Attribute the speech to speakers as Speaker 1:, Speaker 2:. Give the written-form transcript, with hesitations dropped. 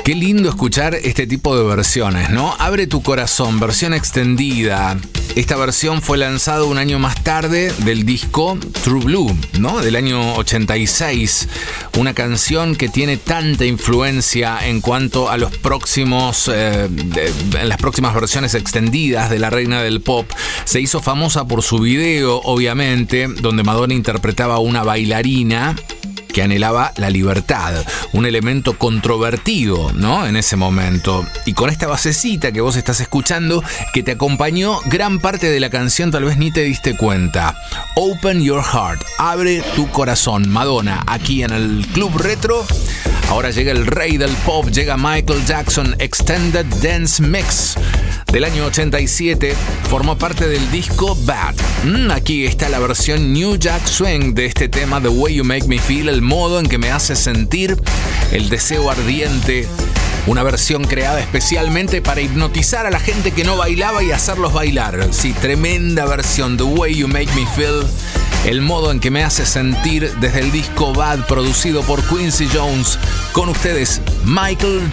Speaker 1: Qué lindo escuchar este tipo de versiones, ¿no? Abre tu corazón, versión extendida. Esta versión fue lanzada un año más tarde del disco True Blue, ¿no? Del año 86. Una canción que tiene tanta influencia en cuanto a los próximos, en las próximas versiones extendidas de la reina del pop. Se hizo famosa por su video, obviamente, donde Madonna interpretaba a una bailarina que anhelaba la libertad, un elemento controvertido, ¿no? En ese momento. Y con esta basecita que vos estás escuchando, que te acompañó gran parte de la canción, tal vez ni te diste cuenta. Open Your Heart, abre tu corazón. Madonna, aquí en el Club Retro. Ahora llega el rey del pop, llega Michael Jackson, Extended Dance Mix. Del año 87, formó parte del disco Bad. Aquí está la versión New Jack Swing de este tema, The Way You Make Me Feel, el modo en que me hace sentir, el deseo ardiente. Una versión creada especialmente para hipnotizar a la gente que no bailaba y hacerlos bailar. Sí, tremenda versión, The Way You Make Me Feel, el modo en que me hace sentir, desde el disco Bad, producido por Quincy Jones. Con ustedes, Michael